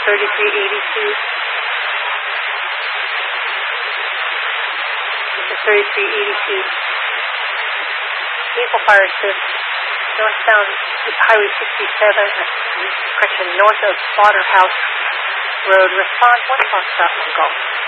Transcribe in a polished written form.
3382. This is 3382. Vehicle fire assist, northbound Highway 67, correction, north of Slaughterhouse Road. Respond 1 Foxtrot Golf.